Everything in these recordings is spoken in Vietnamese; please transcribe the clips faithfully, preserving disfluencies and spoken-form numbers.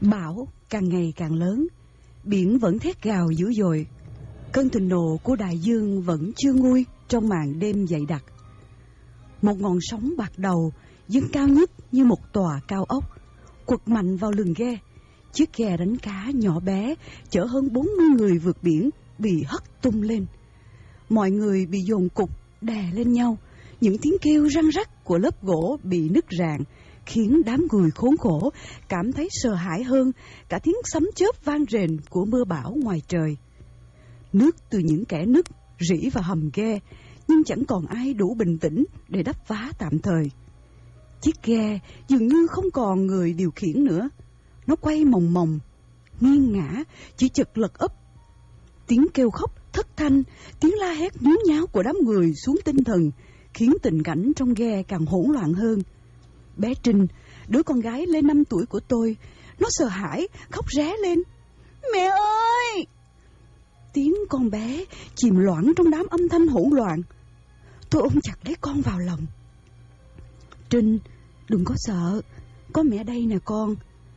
Bão càng ngày càng lớn, biển vẫn thét gào dữ dội. Cơn thịnh nộ của đại dương vẫn chưa nguôi trong màn đêm dày đặc. Một ngọn sóng bạc đầu dâng cao nhất như một tòa cao ốc, quật mạnh vào lừng ghe. Chiếc ghe đánh cá nhỏ bé chở hơn bốn mươi người vượt biển bị hất tung lên. Mọi người bị dồn cục đè lên nhau. Những tiếng kêu răng rắc của lớp gỗ bị nứt rạn khiến đám người khốn khổ cảm thấy sợ hãi hơn cả tiếng sấm chớp vang rền của mưa bão ngoài trời. Nước từ những kẽ nứt rỉ vào hầm ghe, nhưng chẳng còn ai đủ bình tĩnh để đắp vá tạm thời. Chiếc ghe dường như không còn người điều khiển nữa. Nó quay mòng mòng, nghiêng ngã, chỉ chật lật úp. Tiếng kêu khóc thất thanh, tiếng la hét nhốn nháo của đám người xuống tinh thần, khiến tình cảnh trong ghe càng hỗn loạn hơn. Bé Trinh, đứa con gái lên năm tuổi của tôi, nó sợ hãi, khóc ré lên. Mẹ ơi! Tiếng con bé chìm loãng trong đám âm thanh hỗn loạn. Tôi ôm chặt lấy con vào lòng. Trinh, đừng có sợ, có mẹ đây nè con.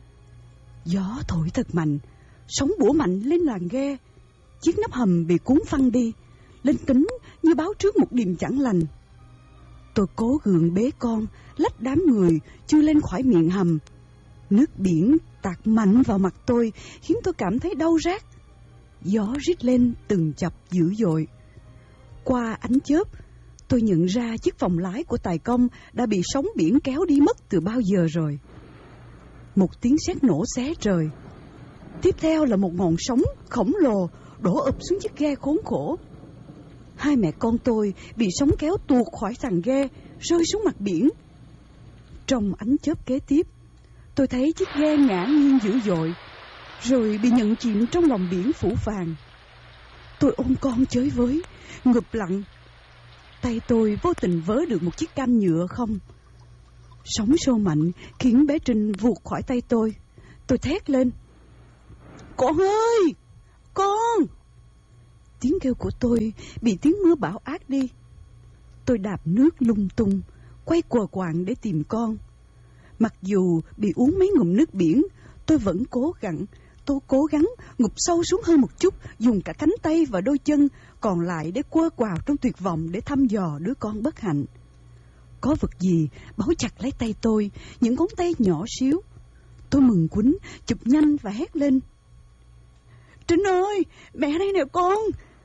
Gió thổi thật mạnh, sóng bủa mạnh lên làn ghe. Chiếc nắp hầm bị cuốn phăng đi, lên kính như báo trước một điềm chẳng lành. Tôi cố gượng bế con, lách đám người chui lên khỏi miệng hầm. Nước biển tạt mạnh vào mặt tôi, khiến tôi cảm thấy đau rát. Gió rít lên từng chập dữ dội. Qua ánh chớp, tôi nhận ra chiếc phòng lái của tài công đã bị sóng biển kéo đi mất từ bao giờ rồi. Một tiếng sét nổ xé trời. Tiếp theo là một ngọn sóng khổng lồ đổ ập xuống chiếc ghe khốn khổ. Hai mẹ con tôi bị sóng kéo tuột khỏi thằng ghe, rơi xuống mặt biển. Trong ánh chớp kế tiếp, tôi thấy chiếc ghe ngã nghiêng dữ dội, rồi bị nhận chìm trong lòng biển phũ phàng. Tôi ôm con chới với, ngụp lặng. Tay tôi vô tình vớ được một chiếc can nhựa không. Sóng xô mạnh khiến bé Trinh vụt khỏi tay tôi. Tôi thét lên. Con ơi! Con! Tiếng kêu của tôi bị tiếng mưa bão át đi. Tôi đạp nước lung tung, quay quờ quạng để tìm con. Mặc dù bị uống mấy ngụm nước biển, tôi vẫn cố gắng, tôi cố gắng ngụp sâu xuống hơn một chút, dùng cả cánh tay và đôi chân còn lại để quơ quào trong tuyệt vọng để thăm dò đứa con bất hạnh. Có vật gì bấu chặt lấy tay tôi, những ngón tay nhỏ xíu. Tôi mừng quýnh, chụp nhanh và hét lên. Trinh ơi, mẹ đây nè con!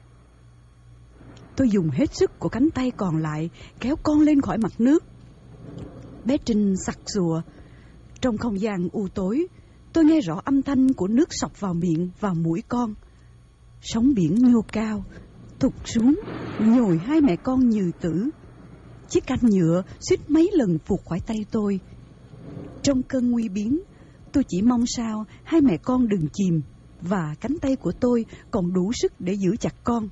Tôi dùng hết sức của cánh tay còn lại kéo con lên khỏi mặt nước. Bé Trinh sặc sụa. Trong không gian u tối, tôi nghe rõ âm thanh của nước sộc vào miệng, vào mũi con. Sóng biển nhô cao, thụt xuống, nhồi hai mẹ con như tử. Chiếc can nhựa suýt mấy lần vụt khỏi tay tôi. Trong cơn nguy biến, tôi chỉ mong sao hai mẹ con đừng chìm, và cánh tay của tôi còn đủ sức để giữ chặt con.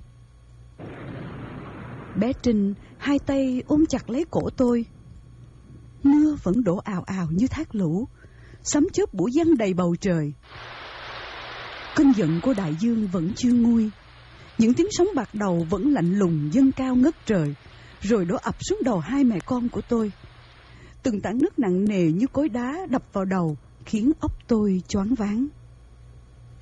Bé Trinh hai tay ôm chặt lấy cổ tôi. Mưa vẫn đổ ào ào như thác lũ, sấm chớp bủa văng đầy bầu trời. Cơn giận của đại dương vẫn chưa nguôi. Những tiếng sóng bạc đầu vẫn lạnh lùng dâng cao ngất trời, rồi đổ ập xuống đầu hai mẹ con của tôi. Từng tảng nước nặng nề như cối đá đập vào đầu, khiến óc tôi choáng váng.